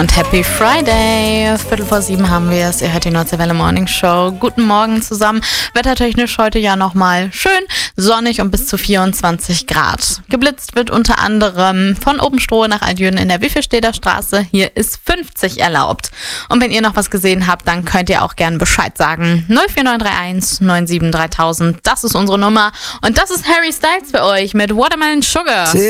Und Happy Friday. 6:15 haben wir es. Ihr hört die Nordseewelle Morning Show. Guten Morgen zusammen. Wettertechnisch heute ja nochmal schön sonnig und bis zu 24 Grad. Geblitzt wird unter anderem von Obenstrohe nach Altjüden in der Wiffelsteder Straße. Hier ist 50 erlaubt. Und wenn ihr noch was gesehen habt, dann könnt ihr auch gerne Bescheid sagen. 04931 97 3000. Das ist unsere Nummer. Und das ist Harry Styles für euch mit Watermelon Sugar.